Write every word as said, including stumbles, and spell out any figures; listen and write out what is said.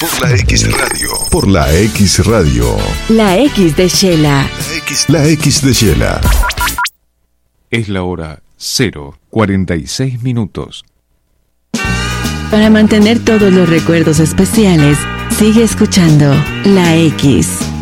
Por la X Radio. Por la X Radio. La X de Shela. La X, La X de Shela. Es la hora cero cuarenta y seis minutos. Para mantener todos los recuerdos especiales, sigue escuchando La X.